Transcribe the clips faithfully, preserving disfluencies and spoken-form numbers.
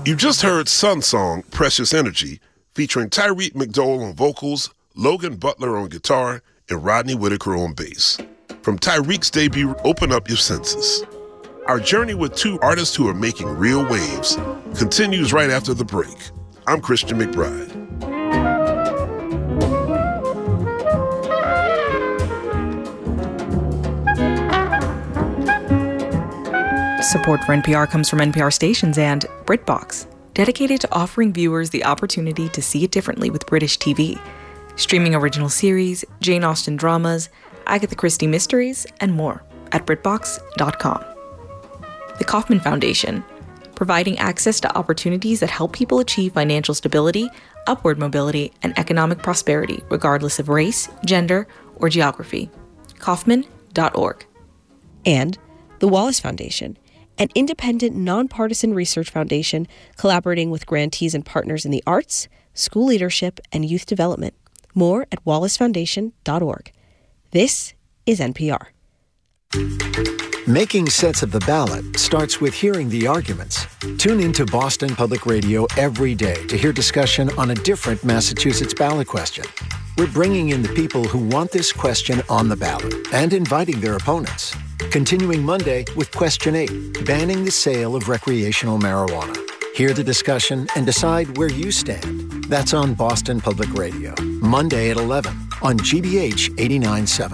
You just heard Sun Song, Precious Energy, featuring Tyreek McDowell on vocals, Logan Butler on guitar, and Rodney Whitaker on bass. From Tyreek's debut, Open Up Your Senses. Our journey with two artists who are making real waves continues right after the break. I'm Christian McBride. Support for N P R comes from N P R stations and BritBox, dedicated to offering viewers the opportunity to see it differently with British T V. Streaming original series, Jane Austen dramas, Agatha Christie mysteries, and more at BritBox dot com. The Kauffman Foundation, providing access to opportunities that help people achieve financial stability, upward mobility, and economic prosperity, regardless of race, gender, or geography. Kauffman dot org. And the Wallace Foundation, an independent, nonpartisan research foundation collaborating with grantees and partners in the arts, school leadership, and youth development. More at wallace foundation dot org. This is N P R. Making sense of the ballot starts with hearing the arguments. Tune into Boston Public Radio every day to hear discussion on a different Massachusetts ballot question. We're bringing in the people who want this question on the ballot and inviting their opponents. Continuing Monday with Question eight, banning the sale of recreational marijuana. Hear the discussion and decide where you stand. That's on Boston Public Radio, Monday at eleven on G B H eighty-nine point seven.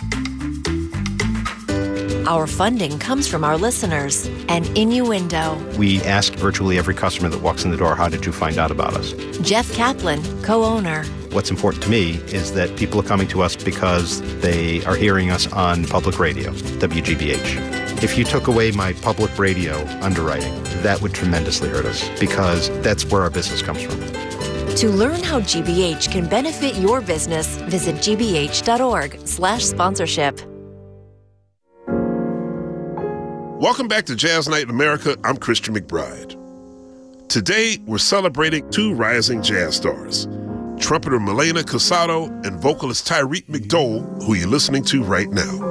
Our funding comes from our listeners and Innuendo. We ask virtually every customer that walks in the door, how did you find out about us? Jeff Kaplan, co-owner. What's important to me is that people are coming to us because they are hearing us on public radio, W G B H. If you took away my public radio underwriting, that would tremendously hurt us because that's where our business comes from. To learn how G B H can benefit your business, visit G B H dot org slash sponsorship. Welcome back to Jazz Night in America. I'm Christian McBride. Today, we're celebrating two rising jazz stars, trumpeter Milena Casado and vocalist Tyreek McDowell, who you're listening to right now.